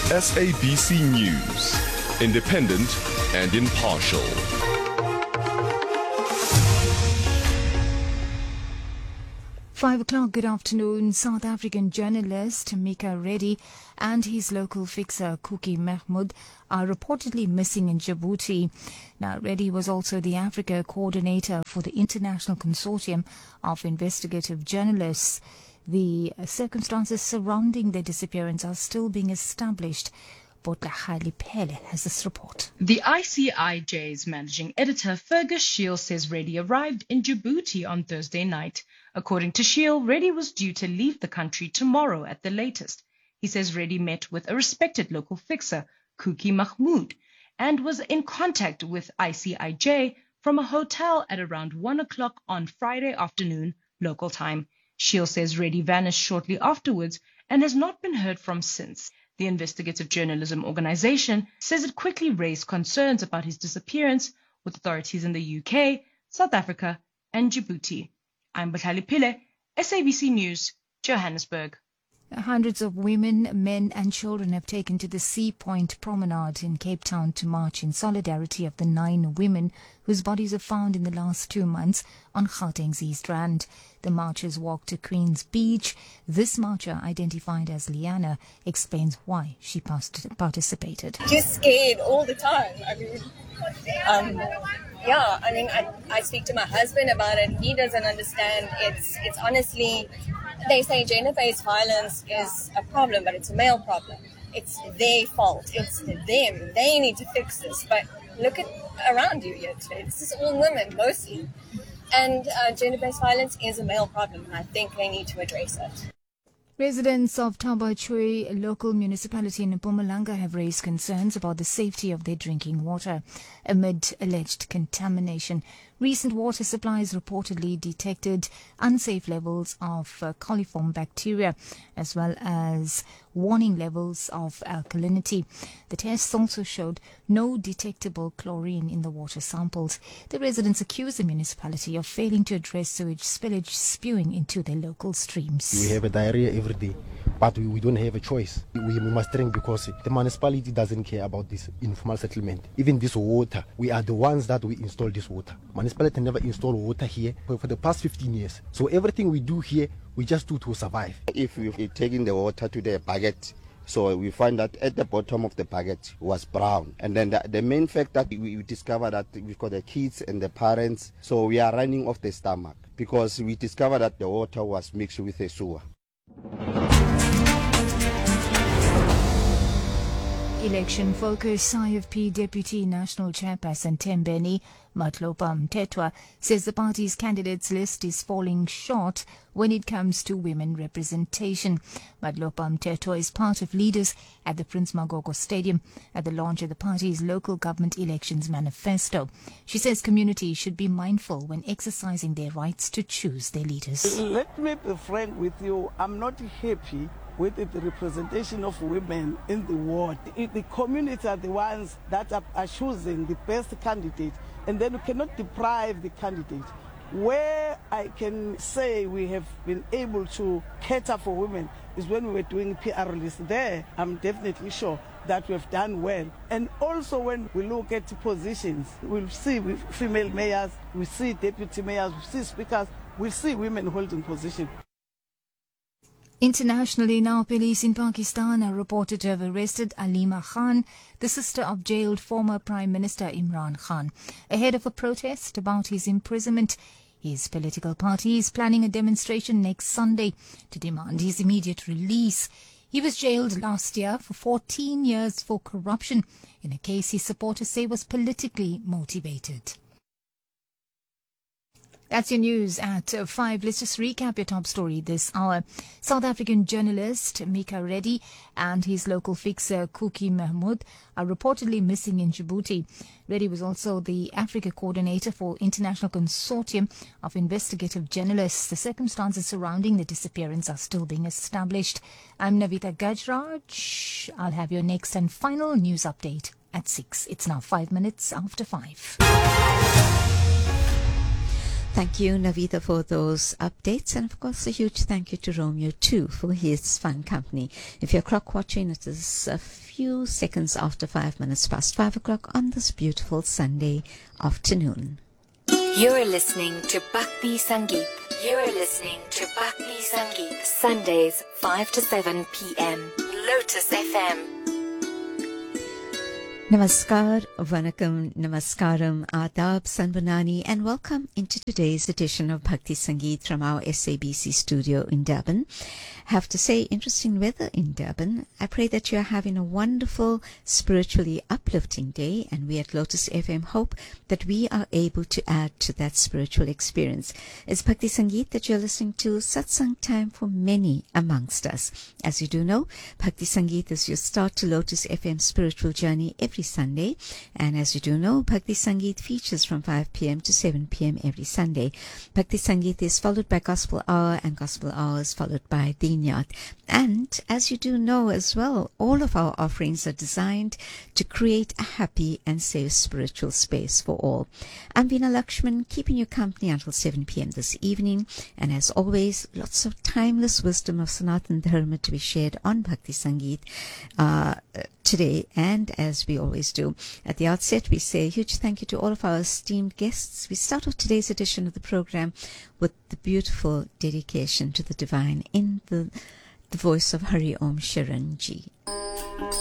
SABC News, independent and impartial. £5 good afternoon. South African journalist Mika Reddy and his local fixer Kuki Mahmoud are reportedly missing in Djibouti. Now, Reddy was also the Africa coordinator for the International Consortium of Investigative Journalists. The circumstances surrounding their disappearance are still being established. Botlhali Pele has this report. The ICIJ's managing editor Fergus Shiel says Reddy arrived in Djibouti on Thursday night. According to Shiel, Reddy was due to leave the country tomorrow at the latest. He says Reddy met with a respected local fixer, Kuki Mahmoud, and was in contact with ICIJ from a hotel at around 1 o'clock on Friday afternoon, local time. Shiel says Reddy vanished shortly afterwards and has not been heard from since. The investigative journalism organization says it quickly raised concerns about his disappearance with authorities in the UK, South Africa, and Djibouti. I'm Botlhali Pele, SABC News, Johannesburg. Hundreds of women, men and children have taken to the Sea Point Promenade in Cape Town to march in solidarity of the 9 women whose bodies are found in the last 2 months on Gauteng's East Rand. The marchers walked to Queen's Beach. This marcher, identified as Liana, explains why she participated. Just scared all the time. I speak to my husband about it. He doesn't understand. It's honestly, they say gender-based violence is a problem, but it's a male problem. It's their fault. It's them. They need to fix this. But look at around you here today. This is all women, mostly. And gender-based violence is a male problem, and I think they need to address it. Residents of Thaba Chui, a local municipality in Mpumalanga, have raised concerns about the safety of their drinking water amid alleged contamination. Recent water supplies reportedly detected unsafe levels of coliform bacteria, as well as warning levels of alkalinity. The tests also showed no detectable chlorine in the water samples. The residents accuse the municipality of failing to address sewage spillage spewing into their local streams. We have a diarrhea every day, but we don't have a choice. We must drink because the municipality doesn't care about this informal settlement. Even this water, we are the ones that we install this water. Municipality never installed water here for the past 15 years. So everything we do here, we just do to survive. If we're taking the water to the bucket, so we find that at the bottom of the bucket was brown. And then the main fact that we discovered that we've got the kids and the parents, so we are running off the stomach because we discovered that the water was mixed with the sewer. Election focus. IFP Deputy National Chairperson Tembeni Matlopa Mthethwa says the party's candidates list is falling short when it comes to women representation. Matlopa Mthethwa is part of leaders at the Prince Magogo Stadium at the launch of the party's local government elections manifesto. She says communities should be mindful when exercising their rights to choose their leaders. Let me be frank with you, I'm not happy with the representation of women in the ward. The communities are the ones that are choosing the best candidate, and then you cannot deprive the candidate. Where I can say we have been able to cater for women is when we were doing PR list. There, I'm definitely sure that we have done well. And also when we look at positions, we'll see female mayors, we see deputy mayors, we see speakers, we see women holding positions. Internationally now, police in Pakistan are reported to have arrested Alima Khan, the sister of jailed former Prime Minister Imran Khan, ahead of a protest about his imprisonment. His political party is planning a demonstration next Sunday to demand his immediate release. He was jailed last year for 14 years for corruption in a case his supporters say was politically motivated. That's your news at 5. Let's just recap your top story this hour. South African journalist Mika Reddy and his local fixer Kuki Mahmoud are reportedly missing in Djibouti. Reddy was also the Africa coordinator for International Consortium of Investigative Journalists. The circumstances surrounding the disappearance are still being established. I'm Navita Gajraj. I'll have your next and final news update at 6. It's now 5 minutes after 5. Thank you, Navita, for those updates. And of course, a huge thank you to Romeo, too, for his fun company. If you're clock watching, it is a few seconds after 5 minutes past 5 o'clock on this beautiful Sunday afternoon. You're listening to Bhakti Sangeet. You're listening to Bhakti Sangeet. Sundays, 5 to 7 p.m. Lotus FM. Namaskar, Vanakkam, Namaskaram, Adab, Sanbanani, and welcome into today's edition of Bhakti Sangeet from our SABC studio in Durban. I have to say, interesting weather in Durban. I pray that you are having a wonderful, spiritually uplifting day, and we at Lotus FM hope that we are able to add to that spiritual experience. It's Bhakti Sangeet that you're listening to, satsang time for many amongst us. As you do know, Bhakti Sangeet is your start to Lotus FM's spiritual journey every Sunday, and as you do know, Bhakti Sangeet features from 5 p.m. to 7 p.m. every Sunday. Bhakti Sangeet is followed by Gospel Hour, and Gospel Hour is followed by Dinyat. And as you do know as well, all of our offerings are designed to create a happy and safe spiritual space for all. I'm Veena Lakshman, keeping you company until 7 p.m. this evening, and as always, lots of timeless wisdom of Sanatan Dharma to be shared on Bhakti Sangeet today, and as we always do. At the outset, we say a huge thank you to all of our esteemed guests. We start off today's edition of the program with the beautiful dedication to the divine in the voice of Hari Om Sharan Ji.